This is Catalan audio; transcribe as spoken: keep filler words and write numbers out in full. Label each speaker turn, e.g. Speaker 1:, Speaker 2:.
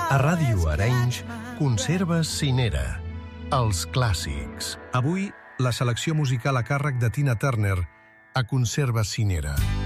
Speaker 1: A Ràdio Arenys, Conserves Cinera. Els clàssics.
Speaker 2: Avui, la selecció musical a càrrec de Tina Turner a Conserves Cinera.